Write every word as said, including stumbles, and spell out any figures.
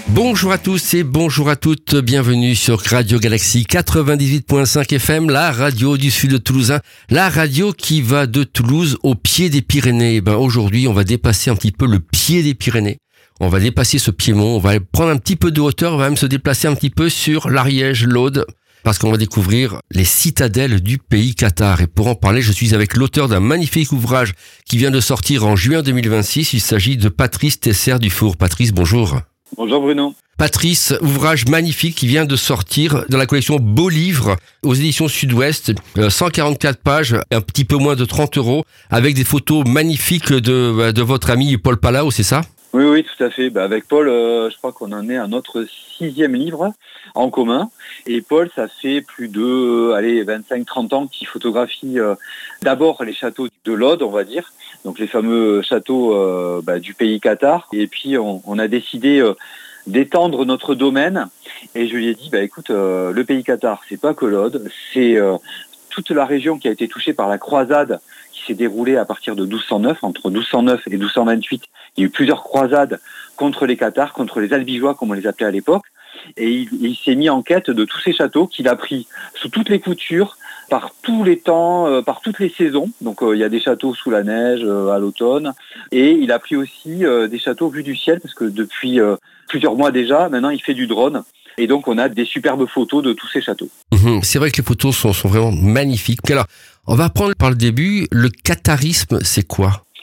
Bonjour à tous et bonjour à toutes, bienvenue sur Radio Galaxie quatre-vingt-dix-huit virgule cinq F M, la radio du sud toulousain, la radio qui va de Toulouse au pied des Pyrénées. Et ben aujourd'hui, on va dépasser un petit peu le pied des Pyrénées. On va dépasser ce piémont, on va prendre un petit peu de hauteur, on va même se déplacer un petit peu sur l'Ariège, l'Aude, parce qu'on va découvrir les citadelles du pays Qatar. Et pour en parler, je suis avec l'auteur d'un magnifique ouvrage qui vient de sortir en juin deux mille vingt-six. Il s'agit de Patrice Tesser-Dufour. Patrice, bonjour. Bonjour Bruno. Patrice, ouvrage magnifique qui vient de sortir dans la collection Beaux Livres aux éditions Sud-Ouest, cent quarante-quatre pages, un petit peu moins de trente euros, avec des photos magnifiques de, de votre ami Paul Palau, c'est ça ? Oui, oui, tout à fait. Bah, avec Paul, euh, je crois qu'on en est à notre sixième livre en commun. Et Paul, ça fait plus de allez, vingt-cinq trente ans qu'il photographie euh, d'abord les châteaux de l'Aude, on va dire. Donc les fameux châteaux euh, bah, du pays Qatar. Et puis on, on a décidé euh, d'étendre notre domaine. Et je lui ai dit, bah, écoute, euh, le pays Qatar, c'est pas que l'Aude, c'est euh, toute la région qui a été touchée par la croisade qui s'est déroulée à partir de douze cent neuf, entre douze cent neuf et douze cent vingt-huit. Il y a eu plusieurs croisades contre les Cathares, contre les Albigeois, comme on les appelait à l'époque. Et il, il s'est mis en quête de tous ces châteaux qu'il a pris sous toutes les coutures, par tous les temps, euh, par toutes les saisons. Donc euh, il y a des châteaux sous la neige, euh, à l'automne. Et il a pris aussi euh, des châteaux vus du ciel, parce que depuis euh, plusieurs mois déjà, maintenant il fait du drone. Et donc on a des superbes photos de tous ces châteaux. Mmh, c'est vrai que les photos sont, sont vraiment magnifiques. Alors, on va prendre par le début, le qatarisme, c'est quoi ?